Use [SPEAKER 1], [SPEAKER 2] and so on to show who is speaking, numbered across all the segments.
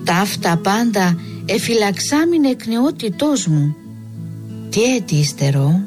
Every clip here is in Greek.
[SPEAKER 1] ταύτα πάντα εφυλαξάμιν εκ νεότητός μου. Τι έτη ύστερο.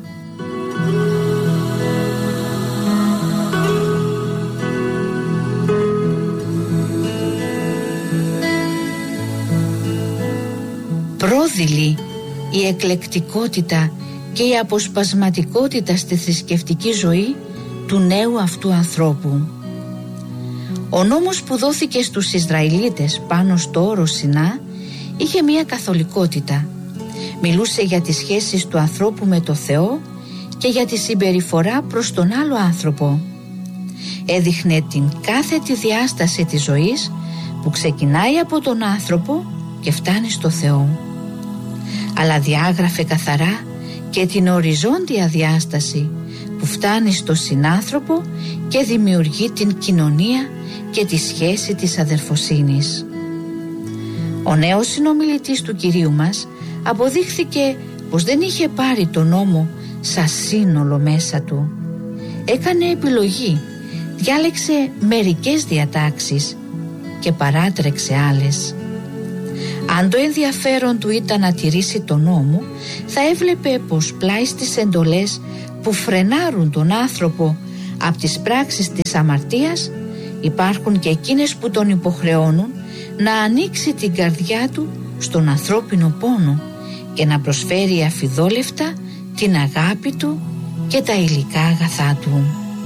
[SPEAKER 1] Πρόδειλη η εκλεκτικότητα και η αποσπασματικότητα στη θρησκευτική ζωή του νέου αυτού ανθρώπου. Ο νόμος που δόθηκε στους Ισραηλίτες πάνω στο όρος Σινά είχε μια καθολικότητα. Μιλούσε για τις σχέσεις του ανθρώπου με το Θεό και για τη συμπεριφορά προς τον άλλο άνθρωπο. Έδειχνε την κάθετη διάσταση της ζωής που ξεκινάει από τον άνθρωπο και φτάνει στο Θεό. Αλλά διάγραφε καθαρά και την οριζόντια διάσταση που φτάνει στο συνάνθρωπο και δημιουργεί την κοινωνία και τη σχέση της αδερφοσύνης. Ο νέος συνομιλητής του Κυρίου μας αποδείχθηκε πως δεν είχε πάρει τον νόμο σαν σύνολο μέσα του. Έκανε επιλογή, διάλεξε μερικές διατάξεις και παράτρεξε άλλες. Αν το ενδιαφέρον του ήταν να τηρήσει τον νόμο, θα έβλεπε πως πλάι στις εντολές που φρενάρουν τον άνθρωπο από τις πράξεις της αμαρτίας υπάρχουν και εκείνες που τον υποχρεώνουν να ανοίξει την καρδιά του στον ανθρώπινο πόνο και να προσφέρει αφιδόλευτα την αγάπη του και τα υλικά αγαθά του.